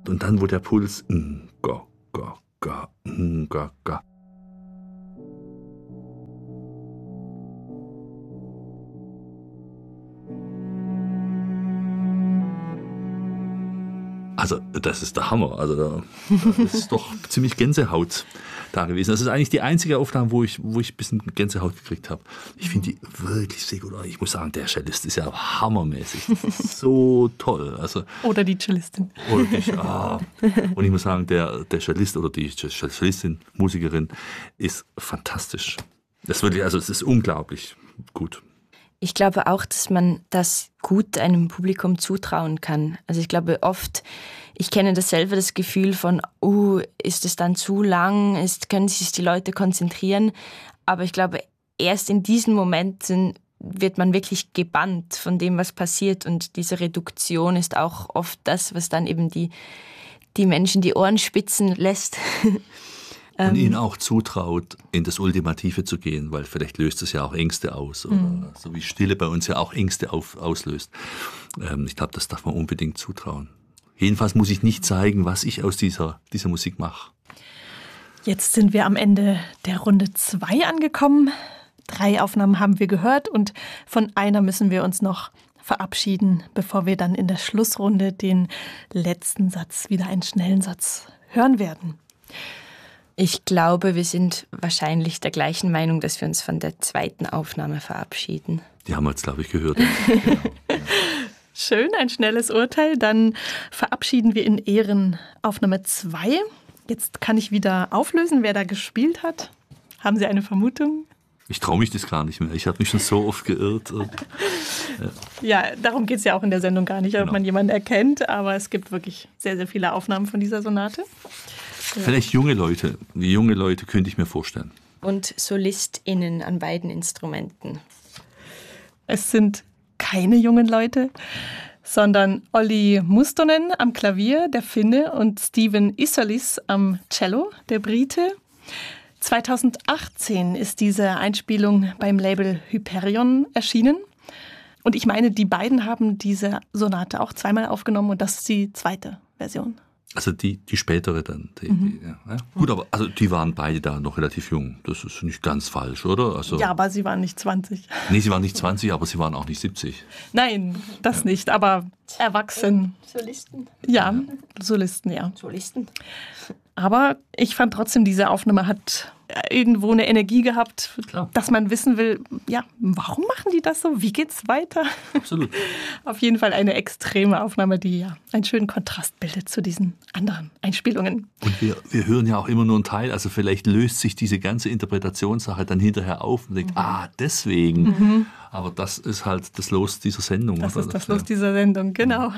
Und dann, wo der Puls ga, ga, ga, ga, ga. Also das ist der Hammer. Also das ist doch ziemlich Gänsehaut da gewesen. Das ist eigentlich die einzige Aufnahme, wo ich ein bisschen Gänsehaut gekriegt habe. Ich finde die wirklich sehr gut. Ich muss sagen, der Cellist ist ja hammermäßig. Das ist so toll. Also, oder die Cellistin. Und ich muss sagen, der Cellist oder die Cellistin, Musikerin, ist fantastisch. Das wirklich, also es ist unglaublich gut. Ich glaube auch, dass man das gut einem Publikum zutrauen kann. Also ich glaube oft, ich kenne das selber, das Gefühl von, ist es dann zu lang, können sich die Leute konzentrieren. Aber ich glaube, erst in diesen Momenten wird man wirklich gebannt von dem, was passiert. Und diese Reduktion ist auch oft das, was dann eben die Menschen die Ohren spitzen lässt. Und ihnen auch zutraut, in das Ultimative zu gehen, weil vielleicht löst es ja auch Ängste aus. Oder so wie Stille bei uns ja auch Ängste auslöst. Ich glaube, das darf man unbedingt zutrauen. Jedenfalls muss ich nicht zeigen, was ich aus dieser Musik mache. Jetzt sind wir am Ende der Runde 2 angekommen. 3 Aufnahmen haben wir gehört und von einer müssen wir uns noch verabschieden, bevor wir dann in der Schlussrunde den letzten Satz, wieder einen schnellen Satz, hören werden. Ich glaube, wir sind wahrscheinlich der gleichen Meinung, dass wir uns von der zweiten Aufnahme verabschieden. Die haben wir jetzt, glaube ich, gehört. Genau. Schön, ein schnelles Urteil. Dann verabschieden wir in Ehren Aufnahme 2. Jetzt kann ich wieder auflösen, wer da gespielt hat. Haben Sie eine Vermutung? Ich traue mich das gar nicht mehr. Ich habe mich schon so oft geirrt. Ja, darum geht es ja auch in der Sendung gar nicht, ob Genau. man jemanden erkennt. Aber es gibt wirklich sehr, sehr viele Aufnahmen von dieser Sonate. Vielleicht junge Leute. Die junge Leute könnte ich mir vorstellen. Und SolistInnen an beiden Instrumenten. Es sind keine jungen Leute, sondern Olli Mustonen am Klavier, der Finne, und Steven Isolis am Cello, der Brite. 2018 ist diese Einspielung beim Label Hyperion erschienen. Und ich meine, die beiden haben diese Sonate auch zweimal aufgenommen und das ist die zweite Version. Also die spätere dann. Ja. Gut, aber also die waren beide da noch relativ jung. Das ist nicht ganz falsch, oder? Also, Ja, aber sie waren nicht 20. Nee, sie waren nicht 20, aber sie waren auch nicht 70. Nein, das nicht, aber erwachsen. Solisten? Ja, Solisten, ja. Solisten. Aber ich fand trotzdem, diese Aufnahme hat irgendwo eine Energie gehabt, Klar. dass man wissen will, ja, warum machen die das so? Wie geht's weiter? Absolut. Auf jeden Fall eine extreme Aufnahme, die ja einen schönen Kontrast bildet zu diesen anderen Einspielungen. Und wir hören ja auch immer nur einen Teil. Also vielleicht löst sich diese ganze Interpretationssache dann hinterher auf und denkt, deswegen. Aber das ist halt das Los dieser Sendung. Das ist das Los dieser Sendung, genau.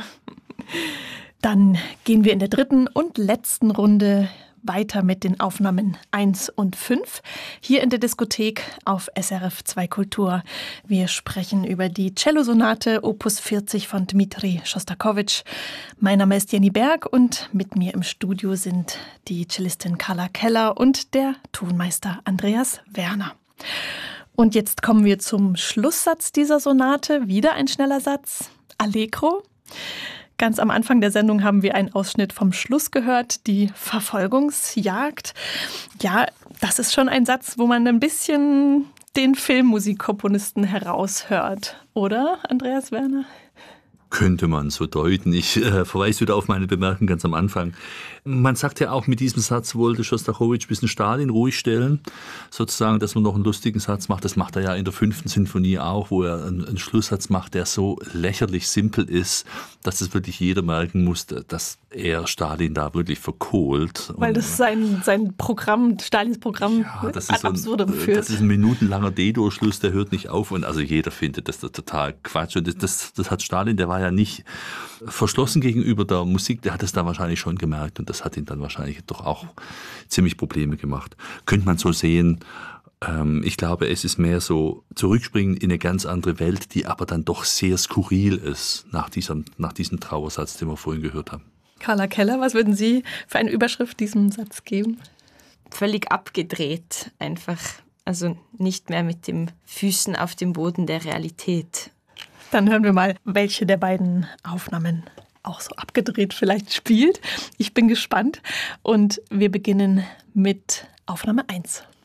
Dann gehen wir in der dritten und letzten Runde weiter mit den Aufnahmen 1 und 5. Hier in der Diskothek auf SRF 2 Kultur. Wir sprechen über die Cellosonate Opus 40 von Dmitri Schostakowitsch. Mein Name ist Jenny Berg und mit mir im Studio sind die Cellistin Carla Keller und der Tonmeister Andreas Werner. Und jetzt kommen wir zum Schlusssatz dieser Sonate. Wieder ein schneller Satz. Allegro. Ganz am Anfang der Sendung haben wir einen Ausschnitt vom Schluss gehört, die Verfolgungsjagd. Ja, das ist schon ein Satz, wo man ein bisschen den Filmmusikkomponisten heraushört, oder, Andreas Werner? Könnte man so deuten. Ich verweise wieder auf meine Bemerkung ganz am Anfang. Man sagt ja auch, mit diesem Satz wollte Schostakowitsch ein bisschen Stalin ruhig stellen. Sozusagen, dass man noch einen lustigen Satz macht. Das macht er ja in der 5. Sinfonie auch, wo er einen Schlusssatz macht, der so lächerlich simpel ist, dass es wirklich jeder merken musste, dass er Stalin da wirklich verkohlt. Weil das sein Programm, Stalins Programm, das ad absurdum führt. Das ist ein minutenlanger D-Dur-Schluss, der hört nicht auf. Und also jeder findet das total Quatsch. Und das hat Stalin, der war ja nicht verschlossen gegenüber der Musik, der hat es da wahrscheinlich schon gemerkt und das hat ihn dann wahrscheinlich doch auch ziemlich Probleme gemacht. Könnte man so sehen. Ich glaube, es ist mehr so zurückspringen in eine ganz andere Welt, die aber dann doch sehr skurril ist nach diesem Trauersatz, den wir vorhin gehört haben. Carla Keller, was würden Sie für eine Überschrift diesem Satz geben? Völlig abgedreht einfach. Also nicht mehr mit den Füßen auf dem Boden der Realität. Dann hören wir mal, welche der beiden Aufnahmen auch so abgedreht vielleicht spielt. Ich bin gespannt und wir beginnen mit Aufnahme 1.